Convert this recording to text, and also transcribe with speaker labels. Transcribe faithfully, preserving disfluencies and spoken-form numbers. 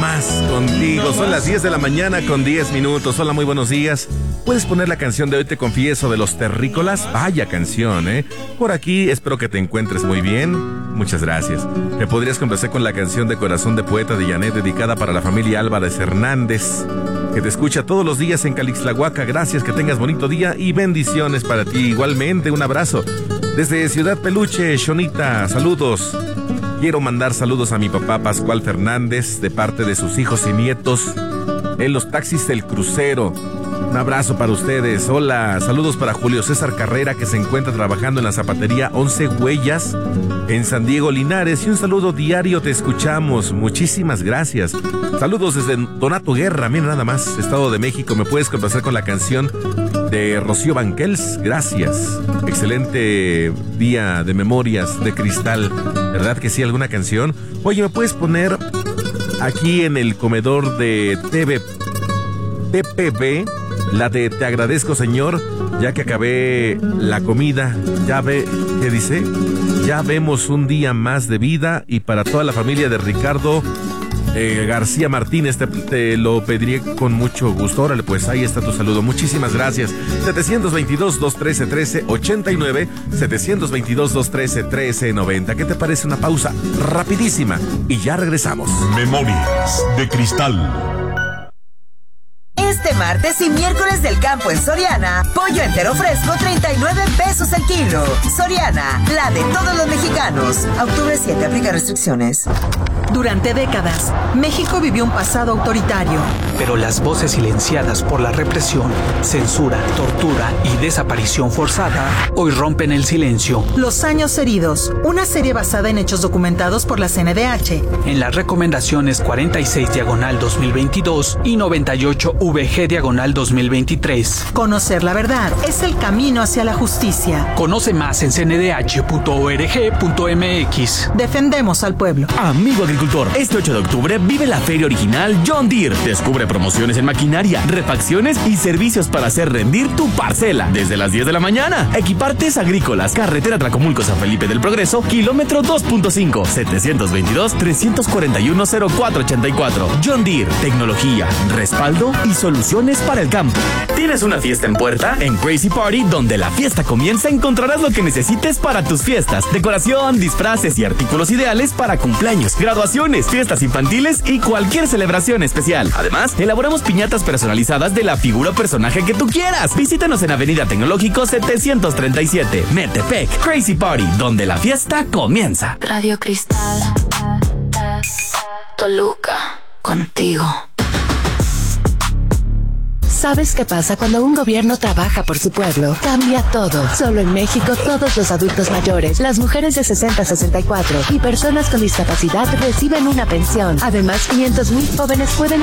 Speaker 1: más contigo. Son las diez de la mañana con diez minutos. Hola, muy buenos días. ¿Puedes poner la canción de Hoy Te Confieso de Los Terrícolas? Vaya canción, ¿eh? Por aquí espero que te encuentres muy bien. Muchas gracias. ¿Me podrías complacer con la canción de Corazón de Poeta de Janet, dedicada para la familia Álvarez Hernández, que te escucha todos los días en Calixtlahuaca? Gracias, que tengas bonito día y bendiciones para ti. Igualmente, un abrazo. Desde Ciudad Peluche, Shonita, saludos. Quiero mandar saludos a mi papá Pascual Fernández, de parte de sus hijos y nietos en los taxis del crucero. Un abrazo para ustedes. Hola, saludos para Julio César Carrera, que se encuentra trabajando en la zapatería Once Huellas en San Diego, Linares. Y un saludo diario, te escuchamos. Muchísimas gracias. Saludos desde Donato Guerra, mira nada más, Estado de México. ¿Me puedes complacer con la canción de Rocío Banquels? Gracias. Excelente día de memorias de cristal. ¿Verdad que sí? ¿Alguna canción? Oye, ¿me puedes poner aquí en el comedor de T V T P B la de Te agradezco, Señor, ya que acabé la comida? Ya ve, ¿qué dice? Ya vemos un día más de vida. Y para toda la familia de Ricardo eh, García Martínez, te, te lo pediría con mucho gusto. Órale, pues ahí está tu saludo. Muchísimas gracias. setecientos veintidós, doscientos trece, trece ochenta y nueve, setecientos veintidós, doscientos trece, trece noventa. ¿Qué te parece una pausa rapidísima? Y ya regresamos.
Speaker 2: Memorias de Cristal.
Speaker 3: Este martes y miércoles del campo en Soriana, pollo entero fresco treinta y nueve pesos el kilo. Soriana, la de todos los mexicanos. A octubre siete, aplica restricciones.
Speaker 4: Durante décadas, México vivió un pasado autoritario.
Speaker 5: Pero las voces silenciadas por la represión, censura, tortura y desaparición forzada hoy rompen el silencio.
Speaker 4: Los años heridos, una serie basada en hechos documentados por la C N D H.
Speaker 5: En las recomendaciones cuarenta y seis diagonal dos mil veintidós y noventa y ocho V G diagonal dos mil veintitrés.
Speaker 4: Conocer la verdad es el camino hacia la justicia.
Speaker 5: Conoce más en c n d h punto org punto m x.
Speaker 4: Defendemos al pueblo.
Speaker 6: Amigo agricultor, este ocho de octubre vive la feria original John Deere. Descubre promociones en maquinaria, refacciones y servicios para hacer rendir tu parcela. Desde las diez de la mañana. Equipartes agrícolas, carretera Tlacomulco San Felipe del Progreso, kilómetro dos punto cinco, setecientos veintidós, trescientos cuarenta y uno, cero cuatro ochenta y cuatro. John Deere, tecnología, respaldo y soluciones para el campo. ¿Tienes una fiesta en puerta? En Crazy Party, donde la fiesta comienza, encontrarás lo que necesites para tus fiestas. Decoración, disfraces y artículos ideales para cumpleaños, graduaciones, fiestas infantiles y cualquier celebración especial. Además, elaboramos piñatas personalizadas de la figura o personaje que tú quieras. Visítanos en Avenida Tecnológico setecientos treinta y siete, Metepec. Crazy Party, donde la fiesta comienza.
Speaker 7: Radio Cristal, Toluca, contigo.
Speaker 8: ¿Sabes qué pasa cuando un gobierno trabaja por su pueblo? Cambia todo. Solo en México, todos los adultos mayores, las mujeres de sesenta a sesenta y cuatro y personas con discapacidad reciben una pensión. Además, quinientos mil jóvenes pueden